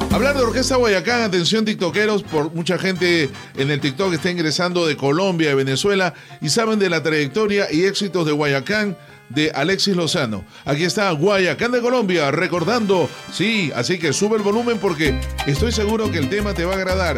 Hablar de Orquesta Guayacán, atención tiktokeros, por mucha gente en el TikTok está ingresando de Colombia, de Venezuela, y saben de la trayectoria y éxitos de Guayacán, de Alexis Lozano. Aquí está Guayacán de Colombia, recordando, sí, así que sube el volumen porque estoy seguro que el tema te va a agradar.